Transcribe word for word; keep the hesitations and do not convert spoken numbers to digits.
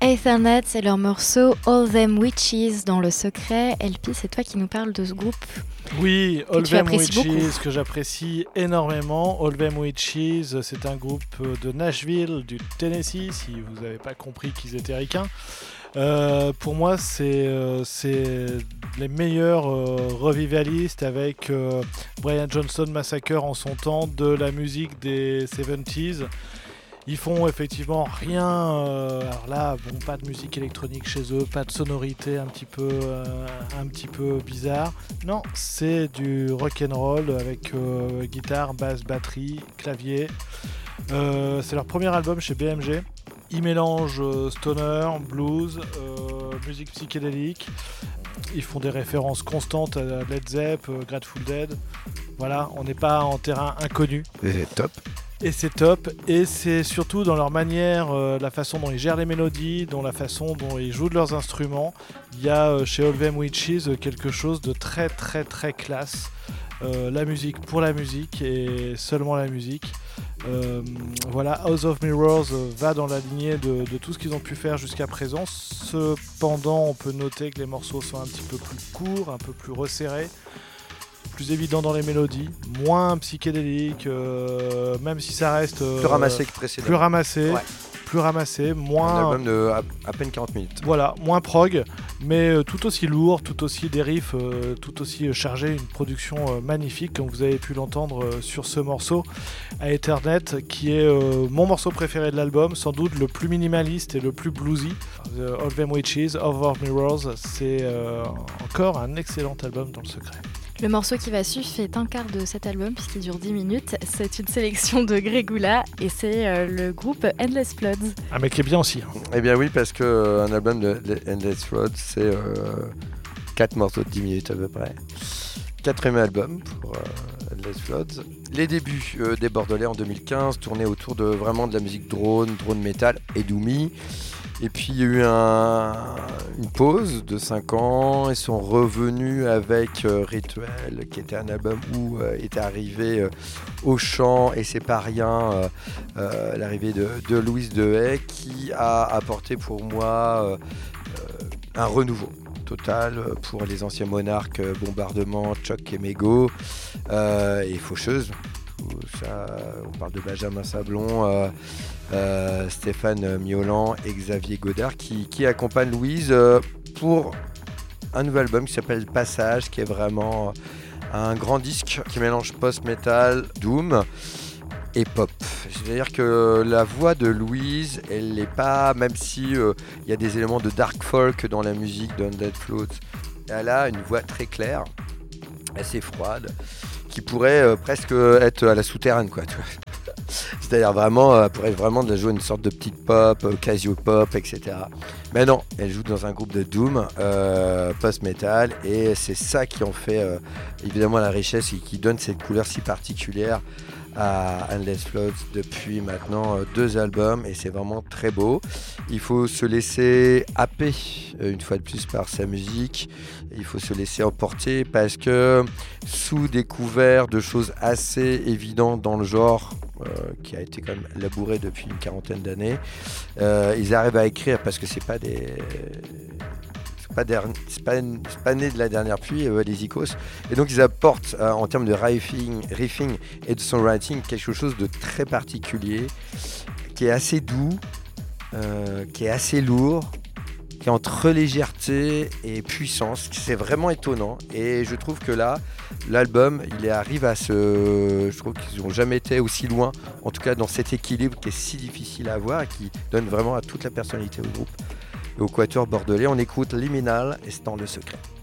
Ethernet, c'est leur morceau All Them Witches dans Le Secret. L P, c'est toi qui nous parles de ce groupe. Oui, All tu Them apprécies Witches, beaucoup. que j'apprécie énormément. All Them Witches, c'est un groupe de Nashville, du Tennessee, si vous n'avez pas compris qu'ils étaient ricains. Euh, pour moi, c'est, euh, c'est les meilleurs euh, revivalistes avec euh, Brian Johnson Massacre en son temps de la musique des soixante-dix. Ils font effectivement rien, euh, alors là, bon, pas de musique électronique chez eux, pas de sonorité un petit peu, euh, un petit peu bizarre. Non, c'est du rock'n'roll avec euh, guitare, basse, batterie, clavier. Euh, c'est leur premier album chez B M G. Ils mélangent euh, stoner, blues, euh, musique psychédélique. Ils font des références constantes à Led Zepp, euh, Grateful Dead. Voilà, on n'est pas en terrain inconnu. Et top. Et c'est top, et c'est surtout dans leur manière, euh, la façon dont ils gèrent les mélodies, dans la façon dont ils jouent de leurs instruments. Il y a euh, chez All Them Witches euh, quelque chose de très très très classe. Euh, la musique pour la musique et seulement la musique. Euh, voilà, House of Mirrors euh, va dans la lignée de, de tout ce qu'ils ont pu faire jusqu'à présent. Cependant, on peut noter que les morceaux sont un petit peu plus courts, un peu plus resserrés, plus évident dans les mélodies, moins psychédélique, euh, même si ça reste euh, Plus ramassé que précédent. plus ramassé, Ouais. plus ramassé, Un moins album de à, à peine quarante minutes. voilà, moins prog, mais euh, tout aussi lourd, tout aussi des riffs, euh, tout aussi euh, chargé, une production euh, magnifique, comme vous avez pu l'entendre euh, sur ce morceau à Ethernet, qui est euh, mon morceau préféré de l'album, sans doute le plus minimaliste et le plus bluesy. The All Them Witches, Over Mirrors, c'est euh, encore un excellent album dans Le Secret. Le morceau qui va suivre fait un quart de cet album puisqu'il dure dix minutes. C'est une sélection de Grégoula et c'est euh, le groupe Endless Floods. Un mec qui est bien aussi. Hein. Eh bien oui, parce qu'un euh, album de Endless Road, c'est euh, quatre morceaux de dix minutes à peu près. Quatrième album pour euh, Endless Floods. Les débuts euh, des Bordelais en deux mille quinze tournaient autour de vraiment de la musique drone, drone metal et doomy. Et puis il y a eu un, une pause de cinq ans, ils sont revenus avec euh, Rituel, qui était un album où euh, était arrivé euh, au chant, et c'est pas rien, euh, euh, l'arrivée de, de Louise Dehaye, qui a apporté pour moi euh, euh, un renouveau total pour les anciens monarques, euh, Bombardement, Choc et Mégo, euh, et Faucheuse. Ça, on parle de Benjamin Sablon, euh, euh, Stéphane Miolan et Xavier Godard qui, qui accompagnent Louise euh, pour un nouvel album qui s'appelle Passage, qui est vraiment un grand disque qui mélange post-metal, doom et pop. C'est-à-dire que la voix de Louise, elle n'est pas, même si il euh, y a des éléments de dark folk dans la musique d'Endless Floods, elle a une voix très claire, assez froide, qui pourrait euh, presque être à la souterraine, quoi, tu vois. C'est-à-dire vraiment, euh, elle pourrait vraiment de la jouer une sorte de petite pop, euh, casio-pop, et cetera. Mais non, elle joue dans un groupe de doom, euh, post-metal, et c'est ça qui en fait euh, évidemment la richesse et qui donne cette couleur si particulière à Endless Floods depuis maintenant euh, deux albums, et c'est vraiment très beau. Il faut se laisser happer euh, une fois de plus par sa musique, il faut se laisser emporter parce que sous des couverts de choses assez évidentes dans le genre, euh, qui a été quand même labouré depuis une quarantaine d'années, euh, ils arrivent à écrire parce que c'est pas des... C'est pas, der... c'est, pas une... c'est pas né de la dernière pluie, euh, les Icos. Et donc ils apportent euh, en termes de riffing, riffing et de songwriting quelque chose de très particulier, qui est assez doux, euh, qui est assez lourd, qui est entre légèreté et puissance. C'est vraiment étonnant. Et je trouve que là, l'album, il arrive à se... Je trouve qu'ils n'ont jamais été aussi loin, en tout cas dans cet équilibre qui est si difficile à avoir et qui donne vraiment à toute la personnalité au groupe. Au Quatuor Bordelais, on écoute Liminal et c'est dans Le Secret.